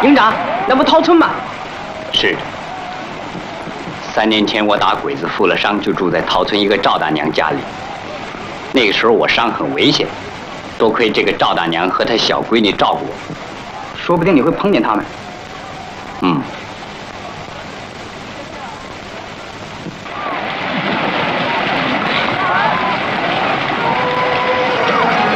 营长，那不陶村吗？ 是的。3年前我打鬼子负了伤，就住在陶村一个赵大娘家里。那个时候我伤很危险，多亏这个赵大娘和她小闺女照顾我。 说不定你会碰见他们。 嗯。